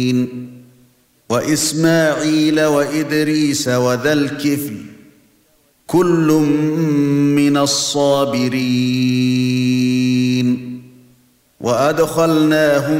وإسماعيل وإدريس وذا الكفل كل من الصابرين وأدخلناهم